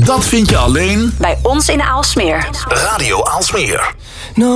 Dat vind je alleen bij ons in Aalsmeer. Radio Aalsmeer. No